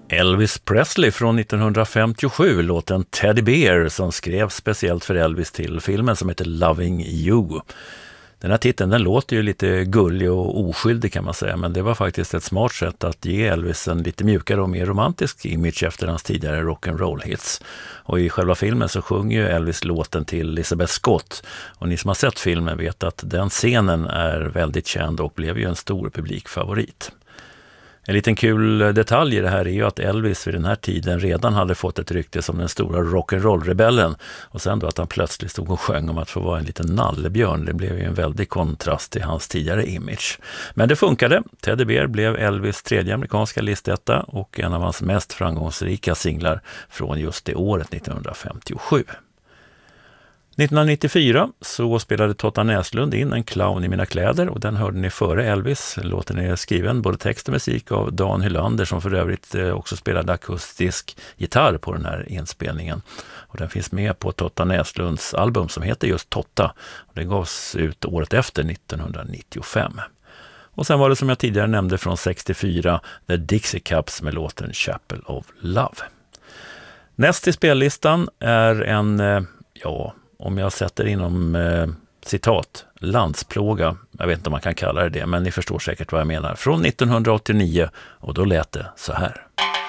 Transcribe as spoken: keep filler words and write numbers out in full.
Elvis Presley från nittonhundrafemtiosju, låten Teddy Bear som skrevs speciellt för Elvis till filmen som heter Loving You. Den här titeln den låter ju lite gullig och oskyldig kan man säga, men det var faktiskt ett smart sätt att ge Elvis en lite mjukare och mer romantisk image efter hans tidigare rock'n'roll-hits. Och i själva filmen så sjunger ju Elvis låten till Elizabeth Scott, och ni som har sett filmen vet att den scenen är väldigt känd och blev ju en stor publikfavorit. En liten kul detalj i det här är ju att Elvis vid den här tiden redan hade fått ett rykte som den stora rock'n'roll-rebellen, och sen då att han plötsligt stod och sjöng om att få vara en liten nallebjörn. Det blev ju en väldig kontrast till hans tidigare image. Men det funkade. Teddy Bear blev Elvis tredje amerikanska listetta och en av hans mest framgångsrika singlar från just det året nittonhundrafemtiosju. nittonhundranittiofyra så spelade Totta Näslund in En clown i mina kläder, och den hörde ni före Elvis. Låten är skriven både text och musik av Dan Hylander som för övrigt också spelade akustisk gitarr på den här inspelningen. Och den finns med på Totta Näslunds album som heter just Totta, och det gavs ut året efter nittonhundranittiofem. Och sen var det som jag tidigare nämnde från sextiofyra The Dixie Cups med låten Chapel of Love. Näst i spellistan är en, ja... om jag sätter inom eh, citat, landsplåga, jag vet inte om man kan kalla det det, men ni förstår säkert vad jag menar, från nittonhundraåttionio, och då lät det så här.